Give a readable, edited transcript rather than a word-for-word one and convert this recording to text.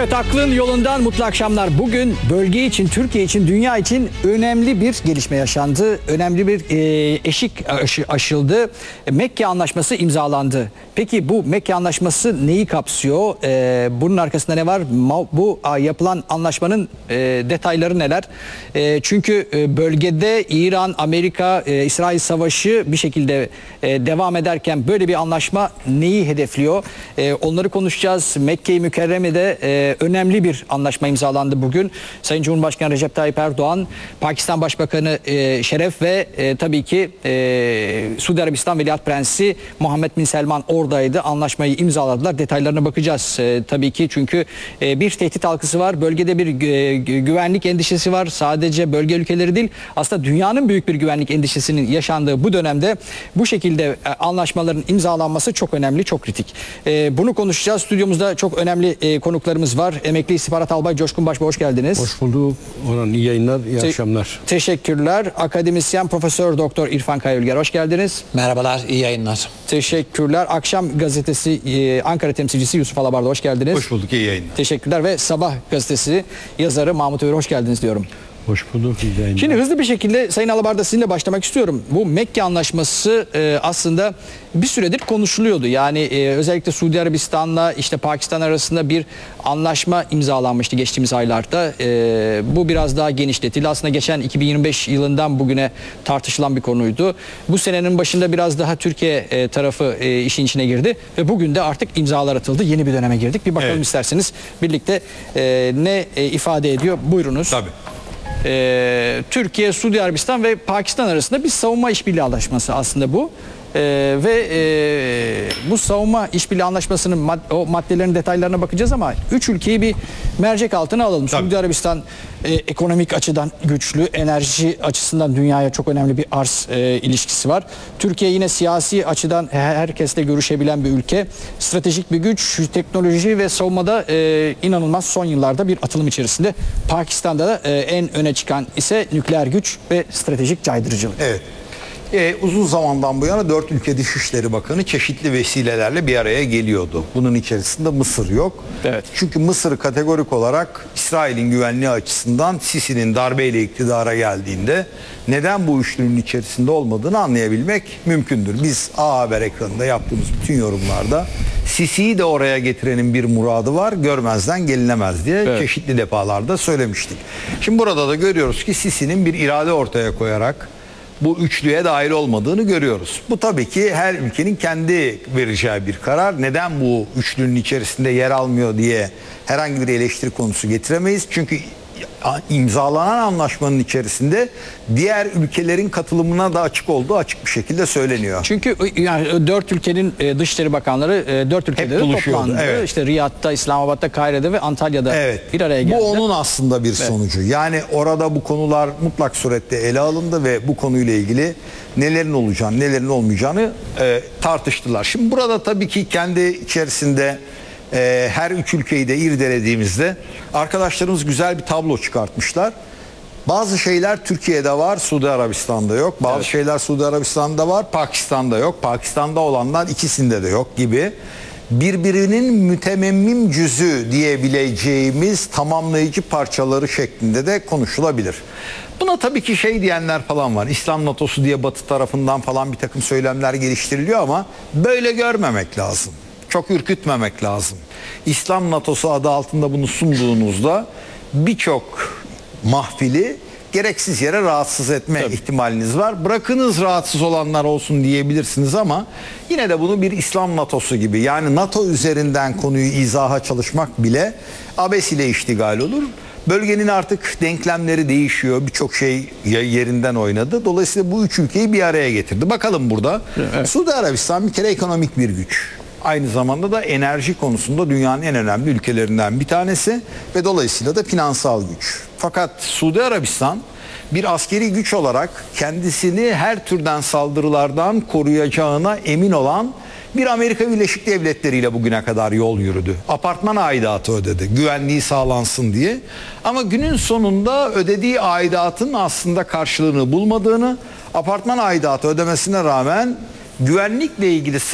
Evet, aklın yolundan mutlu akşamlar. Bugün bölge için, Türkiye için, dünya için önemli bir gelişme yaşandı. Önemli bir eşik aşıldı. Mekke Anlaşması imzalandı. Peki bu Mekke Anlaşması neyi kapsıyor? Bunun arkasında ne var? Bu yapılan anlaşmanın detayları neler? Çünkü bölgede İran, Amerika, İsrail savaşı bir şekilde devam ederken böyle bir anlaşma neyi hedefliyor? Onları konuşacağız. Mekke-i Mükerreme'de önemli bir anlaşma imzalandı bugün. Sayın Cumhurbaşkanı Recep Tayyip Erdoğan, Pakistan Başbakanı Şeref ve tabii ki Suudi Arabistan Veliaht Prensi Muhammed Bin Selman oradaydı. Anlaşmayı imzaladılar. Detaylarına bakacağız tabii ki. Çünkü bir tehdit halkası var. Bölgede bir güvenlik endişesi var. Sadece bölge ülkeleri değil, aslında dünyanın büyük bir güvenlik endişesinin yaşandığı bu dönemde bu şekilde anlaşmaların imzalanması çok önemli, çok kritik. Bunu konuşacağız. Stüdyomuzda çok önemli konuklarımız var. Emekli İstihbarat Albay Coşkun Başbuğ, hoş geldiniz. Hoş bulduk. Orhan, iyi yayınlar, iyi akşamlar. Teşekkürler. Akademisyen Profesör Doktor İrfan Kayülger, hoş geldiniz. Merhabalar, iyi yayınlar. Teşekkürler. Akşam Gazetesi Ankara temsilcisi Yusuf Alabar'da, hoş geldiniz. Hoş bulduk, iyi yayınlar. Teşekkürler ve Sabah Gazetesi yazarı Mahmut Övür, hoş geldiniz diyorum. Hoş bulduk, iyi yayınlar. Şimdi hızlı bir şekilde Sayın Alabar'da sizinle başlamak istiyorum. Bu Mekke Anlaşması aslında bir süredir konuşuluyordu. Yani özellikle Suudi Arabistan'la işte Pakistan arasında bir anlaşma imzalanmıştı geçtiğimiz aylarda. Bu biraz daha genişletildi. Aslında geçen 2025 yılından bugüne tartışılan bir konuydu. Bu senenin başında biraz daha Türkiye tarafı işin içine girdi ve bugün de artık imzalar atıldı. Yeni bir döneme girdik. Bir bakalım isterseniz birlikte ne ifade ediyor. Buyurunuz. Tabii. Türkiye, Suudi Arabistan ve Pakistan arasında bir savunma işbirliği anlaşması aslında bu. Bu savunma işbirliği anlaşmasının o maddelerin detaylarına bakacağız ama 3 ülkeyi bir mercek altına alalım. Tabii. Suudi Arabistan ekonomik açıdan güçlü, enerji açısından dünyaya çok önemli bir arz ilişkisi var. Türkiye yine siyasi açıdan herkesle görüşebilen bir ülke. Stratejik bir güç, teknoloji ve savunmada inanılmaz son yıllarda bir atılım içerisinde. Pakistan'da da en öne çıkan ise nükleer güç ve stratejik caydırıcılık. Evet. Uzun zamandan bu yana 4 ülke Dışişleri Bakanı çeşitli vesilelerle bir araya geliyordu. Bunun içerisinde Mısır yok. Evet. Çünkü Mısır kategorik olarak İsrail'in güvenliği açısından Sisi'nin darbeyle iktidara geldiğinde neden bu üçlünün içerisinde olmadığını anlayabilmek mümkündür. Biz A Haber ekranında yaptığımız bütün yorumlarda Sisi'yi de oraya getirenin bir muradı var, görmezden gelinemez diye çeşitli defalarda söylemiştik. Şimdi burada da görüyoruz ki Sisi'nin bir irade ortaya koyarak bu üçlüye dahil olmadığını görüyoruz. Bu tabii ki her ülkenin kendi vereceği bir karar. Neden bu üçlünün içerisinde yer almıyor diye herhangi bir eleştiri konusu getiremeyiz. Çünkü imzalanan anlaşmanın içerisinde diğer ülkelerin katılımına da açık olduğu açık bir şekilde söyleniyor. Çünkü yani 4 ülkenin Dışişleri Bakanları 4 ülkede de toplandı. Evet. İşte Riyad'da, İslamabad'da, Kahire'de ve Antalya'da bir araya geldi. Bu onun aslında bir sonucu. Yani orada bu konular mutlak surette ele alındı ve bu konuyla ilgili nelerin olacağını, nelerin olmayacağını tartıştılar. Şimdi burada tabii ki kendi içerisinde her üç ülkeyi de irdelediğimizde arkadaşlarımız güzel bir tablo çıkartmışlar. Bazı şeyler Türkiye'de var, Suudi Arabistan'da yok. Bazı şeyler Suudi Arabistan'da var, Pakistan'da yok. Pakistan'da olanlar ikisinde de yok gibi. Birbirinin mütememmim cüzü diyebileceğimiz tamamlayıcı parçaları şeklinde de konuşulabilir. Buna tabii ki şey diyenler falan var. İslam NATO'su diye Batı tarafından falan bir takım söylemler geliştiriliyor ama böyle görmemek lazım. Çok ürkütmemek lazım. İslam NATO'su adı altında bunu sunduğunuzda birçok mahfili gereksiz yere rahatsız etme ihtimaliniz var. Bırakınız rahatsız olanlar olsun diyebilirsiniz ama yine de bunu bir İslam NATO'su gibi, yani NATO üzerinden konuyu izaha çalışmak bile abesiyle iştigal olur. Bölgenin artık denklemleri değişiyor. Birçok şey yerinden oynadı. Dolayısıyla bu üç ülkeyi bir araya getirdi. Bakalım burada. Evet. Suudi Arabistan bir kere ekonomik bir güç. Aynı zamanda da enerji konusunda dünyanın en önemli ülkelerinden bir tanesi ve dolayısıyla da finansal güç. Fakat Suudi Arabistan bir askeri güç olarak kendisini her türden saldırılardan koruyacağına emin olan bir Amerika Birleşik Devletleri ile bugüne kadar yol yürüdü. Apartman aidatı ödedi, güvenliği sağlansın diye. Ama günün sonunda ödediği aidatın aslında karşılığını bulmadığını, apartman aidatı ödemesine rağmen güvenlikle ilgili